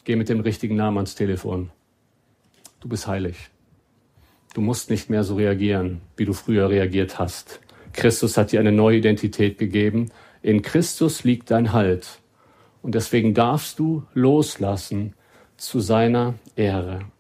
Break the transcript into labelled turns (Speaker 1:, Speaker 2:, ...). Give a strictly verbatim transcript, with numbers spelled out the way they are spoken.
Speaker 1: Geh mit dem richtigen Namen ans Telefon. Du bist heilig. Du musst nicht mehr so reagieren, wie du früher reagiert hast. Christus hat dir eine neue Identität gegeben. In Christus liegt dein Halt. Und deswegen darfst du loslassen zu seiner Ehre.